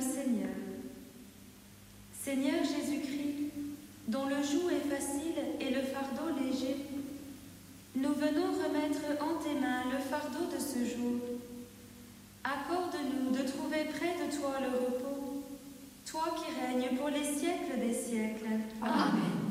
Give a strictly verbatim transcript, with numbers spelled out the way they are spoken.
Seigneur. Seigneur Jésus-Christ, dont le joug est facile et le fardeau léger, nous venons remettre en tes mains le fardeau de ce jour. Accorde-nous de trouver près de toi le repos, toi qui règnes pour les siècles des siècles. Amen.